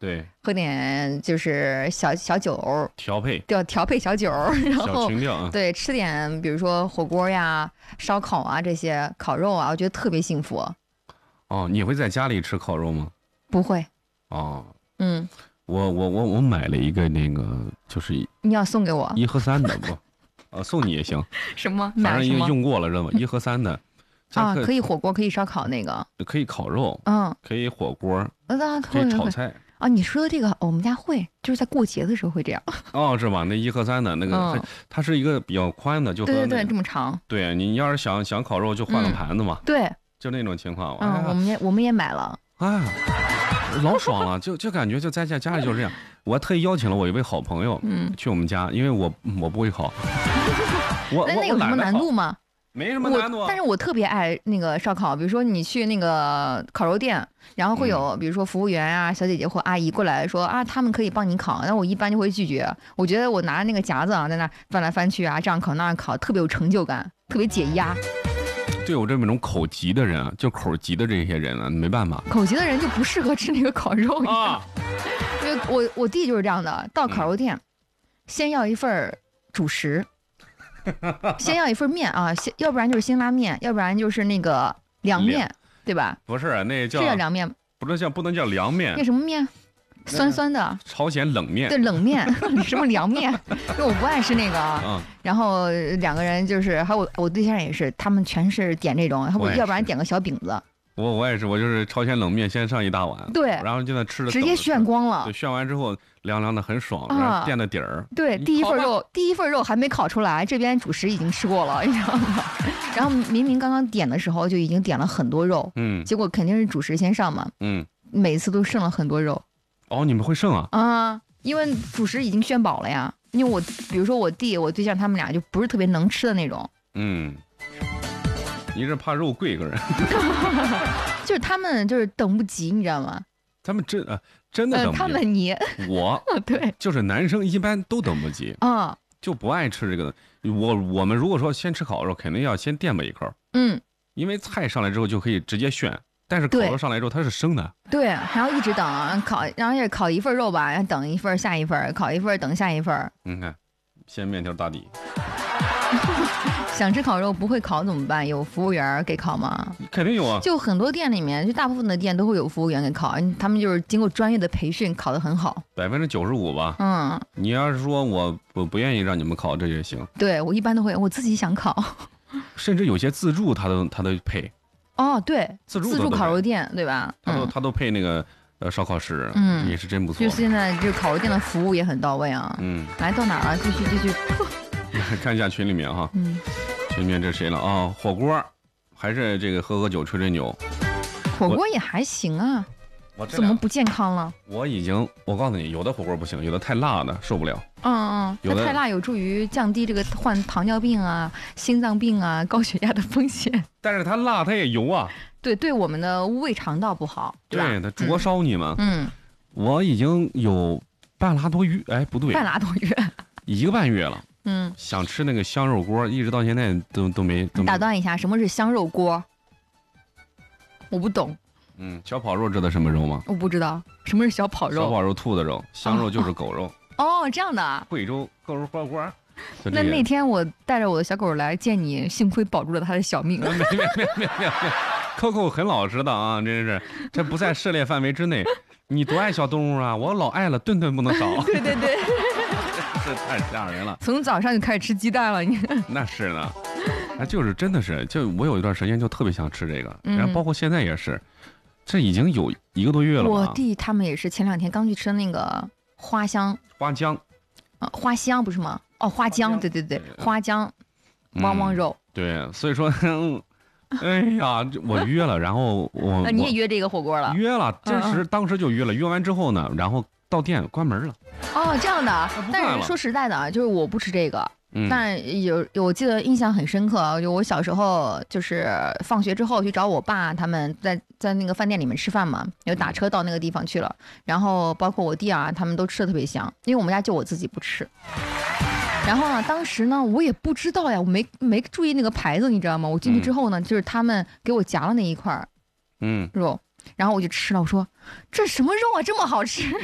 对， 喝点就是小酒调配小酒，然小后情调啊。 对吃点比如说火锅呀、烧烤啊这些烤肉啊，我觉得特别幸福。 哦，你会在家里吃烤肉吗？ 不会， 哦， 嗯， 我买了一个那个就是你要送给我 1合3的不，送你也行， 什么？ 反正买什么？ 用过了知道吗？1合3的， 啊，可以火锅，可以烧烤那个， 可以烤肉， 嗯， 可以火锅， 那可以炒菜。 啊，你说的这个我们家会，就是在过节的时候会这样。 哦，是吧？那1合3的那个，它是一个比较宽的，就和对，这么长。 对，你要是想烤肉，就换个盘子嘛。 对， 就那种情况。 我们也买了。 啊，老爽了，就感觉就在家里就是这样。我特意邀请了我一位好朋友，去我们家，因为我不会烤。 那有什么难度吗？ 没什么难度， 但是我特别爱那个烧烤，比如说你去那个烤肉店，然后会有比如说服务员啊、小姐姐或阿姨过来说啊，他们可以帮你烤，那我一般就会拒绝。我觉得我拿那个夹子啊，在那翻来翻去啊，这样烤那样烤，特别有成就感，特别解压。 对我这种口急的人啊，就口急的这些人啊，没办法， 口急的人就不适合吃那个烤肉啊。因为我弟就是这样的，到烤肉店，先要一份主食。先要一份面啊，要不然就是辛拉面，要不然就是那个凉面，对吧？ 不是，那叫是凉面， 不能叫凉面。 那什么面？酸酸的。 朝鲜冷面。 对，冷面，什么凉面？因为我不爱吃那个。然后两个人就是，还有我对象也是，他们全是点这种，要不然点个小饼子。 我也是，我就是朝鲜冷面，先上一大碗， 对， 然后就在吃的直接炫光了， 对，炫完之后凉凉的很爽，然后垫的底儿。 对，第一份肉还没烤出来，这边主食已经吃过了，你知道吗？然后明明刚刚点的时候就已经点了很多肉，结果肯定是主食先上嘛，每次都剩了很多肉。 哦，你们会剩啊？ 啊，因为主食已经炫饱了呀。因为比如说我弟、我对象他们俩就不是特别能吃的那种。 你是怕肉贵个人， 就是他们就是等不及，你知道吗？ 他们真的等不及。 他们我对， 就是男生一般都等不及啊，就不爱吃这个。我们如果说先吃烤肉，肯定要先垫吧一口，因为菜上来之后就可以直接炫，但是烤肉上来之后它是生的， 对，还要一直等烤，然后也烤一份肉吧，然后等一份下一份，烤一份等下一份。 你看，先面条打底。 想吃烤肉不会烤怎么办？有服务员给烤吗？ 肯定有啊， 就很多店里面，就大部分的店都会有服务员给烤，他们就是经过专业的培训，烤得很好 ，95%吧。你要是说我不愿意让你们烤，这也行。 对，我一般都会，我自己想烤。 甚至有些自助他都配。 哦，对， 自助烤肉店对吧？ 他都配那个烧烤师，也是真不错。 就现在这烤肉店的服务也很到位啊。来到哪了？继续。 看一下群里面哈，群里面这谁了啊？火锅，还是这个喝酒吹牛？ 火锅也还行啊，怎么不健康了？ 我告诉你，有的火锅不行，有的太辣的受不了。 有的太辣有助于降低这个患糖尿病啊、心脏病啊、高血压的风险。 但是它辣，它也油啊。 对我们的胃肠道不好，对吧？ 对，它灼烧你嘛。我已经有半拉多月，哎，不对， 半拉多月 ，1个半月了。想吃那个香肉锅，一直到现在都没。 打断一下，什么是香肉锅？我不懂。 小跑肉知道什么肉吗？ 我不知道什么是小跑肉。 小跑肉兔子肉，香肉就是狗肉。 哦，这样的。 贵州狗肉火锅。 那天我带着我的小狗来见你，幸亏保住了它的小命。 没，Coco 很老实的啊，真是，这不在涉猎范围之内。你多爱小动物啊！我老爱了，顿顿不能少。 对。 这太吓人了！ 从早上就开始吃鸡蛋了，你。 那是呢，就是真的是，就我有一段时间就特别想吃这个，然后包括现在也是，这已经有1个多月了吧。 我弟他们也是前2天刚去吃那个花姜，花香不是吗？哦，花姜，对，花姜汪汪肉。 对，所以说，哎呀，我约了，然后你也约这个火锅了？ 约了，当时就约了，约完之后呢，然后到店关门了。 哦，这样的。但是说实在的啊，就是我不吃这个。但我记得印象很深刻，就我小时候就是放学之后去找我爸，他们在那个饭店里面吃饭嘛，就打车到那个地方去了。然后包括我弟啊，他们都吃的特别香，因为我们家就我自己不吃。然后呢，当时呢，我也不知道呀，我没注意那个牌子，你知道吗？我进去之后呢，就是他们给我夹了那一块肉，然后我就吃了，我说这什么肉啊，这么好吃。